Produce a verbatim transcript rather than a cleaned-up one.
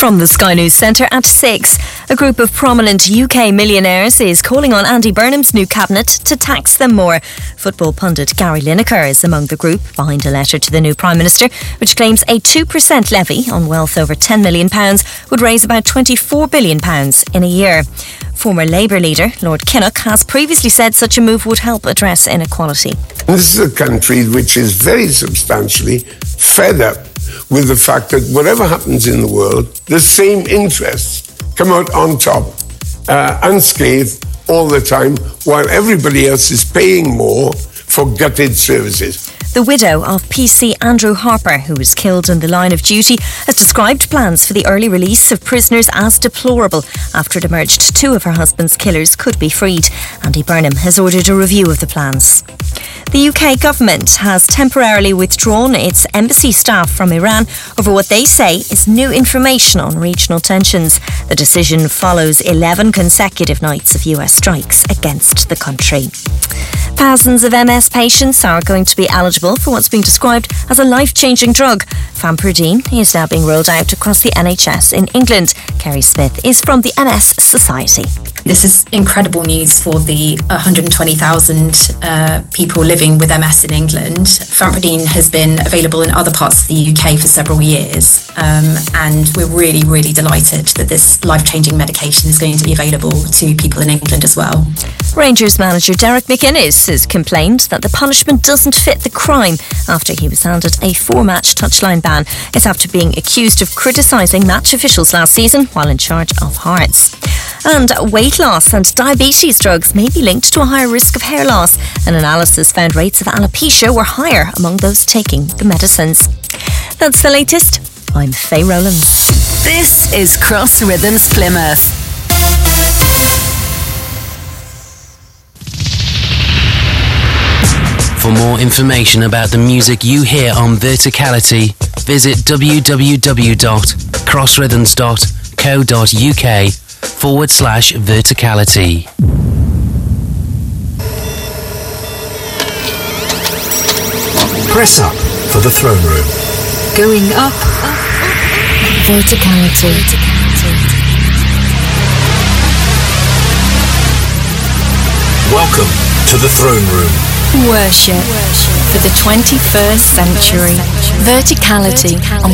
From the Sky News Centre at six, a group of prominent U K millionaires is calling on Andy Burnham's new cabinet to tax them more. Football pundit Gary Lineker is among the group behind a letter to the new Prime Minister, which claims a two percent levy on wealth over ten million pounds would raise about twenty-four billion pounds in a year. Former Labour leader Lord Kinnock has previously said such a move would help address inequality. This is a country which is very substantially fed up with the fact that whatever happens in the world, the same interests come out on top, uh, unscathed all the time, while everybody else is paying more for gutted services. The widow of P C Andrew Harper, who was killed in the line of duty, has described plans for the early release of prisoners as deplorable after it emerged two of her husband's killers could be freed. Andy Burnham has ordered a review of the plans. The U K government has temporarily withdrawn its embassy staff from Iran over what they say is new information on regional tensions. The decision follows eleven consecutive nights of U S strikes against the country. Thousands of M S patients are going to be eligible for what's being described as a life-changing drug. Famprudine is now being rolled out across the N H S in England. Kerry Smith is from the M S Society. This is incredible news for the one hundred twenty thousand uh, people living with M S in England. Famprudine has been available in other parts of the U K for several years, um, and we're really, really delighted that this life-changing medication is going to be available to people in England as well. Rangers manager Derek McInnes has complained that the punishment doesn't fit the crime after he was handed a four-match touchline ban. It's after being accused of criticising match officials last season while in charge of Hearts. And weight loss and diabetes drugs may be linked to a higher risk of hair loss. An analysis found rates of alopecia were higher among those taking the medicines. That's the latest. I'm Faye Rowlands. This is Cross Rhythms Plymouth. For more information about the music you hear on Verticality, visit w w w dot cross rhythms dot co dot u k forward slash verticality. Press up for the throne room. Going up, up, up. Verticality. Welcome to the throne room. Worship for the twenty-first century. Verticality on